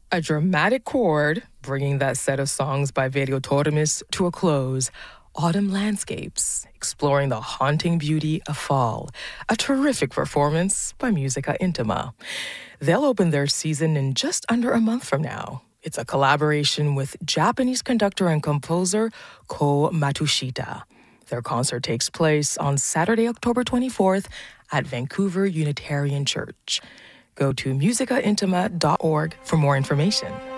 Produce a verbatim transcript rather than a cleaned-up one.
A dramatic chord, bringing that set of songs by Verio Tormes to a close. Autumn Landscapes, exploring the haunting beauty of fall. A terrific performance by Musica Intima. They'll open their season in just under a month from now. It's a collaboration with Japanese conductor and composer Ko Matsushita. Their concert takes place on Saturday, October twenty-fourth at Vancouver Unitarian Church. Go to musica intima dot org for more information.